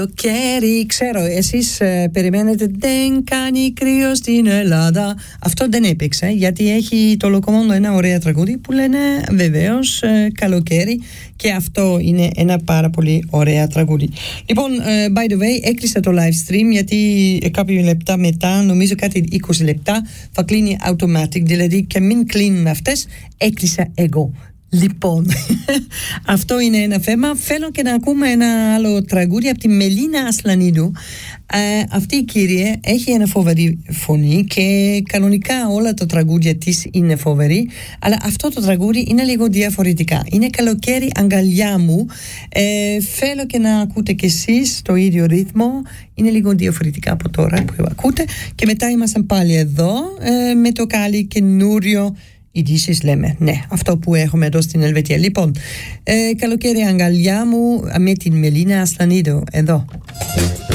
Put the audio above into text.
Κέρι, ξέρω, εσείς περιμένετε δεν κάνει κρύο στην Ελλάδα. Αυτό δεν έπαιξε, γιατί έχει το Λοκομόντο ένα ωραίο τραγούδι που λένε βεβαίως καλοκαίρι, και αυτό είναι ένα πάρα πολύ ωραίο τραγούδι. Λοιπόν, by the way, έκλεισα το live stream, γιατί κάποια λεπτά μετά, νομίζω κάτι 20 λεπτά, θα κλείνει automatic, δηλαδή και μην κλείνουν αυτές, έκλεισα εγώ. Λοιπόν, αυτό είναι ένα θέμα. Θέλω και να ακούμε ένα άλλο τραγούδι από τη Μελίνα Ασλανίδου. Αυτή η κυρία έχει ένα φοβερή φωνή και κανονικά όλα τα τραγούδια της είναι φοβερή, αλλά αυτό το τραγούδι είναι λίγο διαφορετικά. Είναι καλοκαίρι αγκαλιά μου. Θέλω και να ακούτε κι εσείς το ίδιο ρυθμό. Είναι λίγο διαφορετικά από τώρα που ακούτε, και μετά είμαστε πάλι εδώ με το καλή καινούριο ειδήσεις, λέμε. Ναι, αυτό που έχουμε εδώ στην Ελβετία. Λοιπόν, καλοκαίρι αγκαλιά μου με την Μελίνα Ασλανίδου εδώ.